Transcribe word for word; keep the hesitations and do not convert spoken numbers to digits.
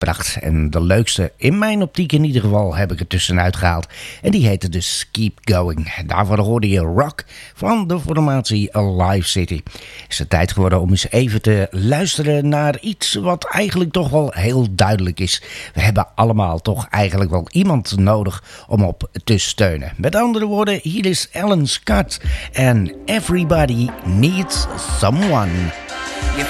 bracht. En de leukste, in mijn optiek in ieder geval, heb ik er tussenuit gehaald. En die heette dus Keep Going. Daarvoor hoorde je Rock van de formatie Alive City. Is het tijd geworden om eens even te luisteren naar iets wat eigenlijk toch wel heel duidelijk is. We hebben allemaal toch eigenlijk wel iemand nodig om op te steunen. Met andere woorden, hier is Alan Scott en Everybody Needs Someone. You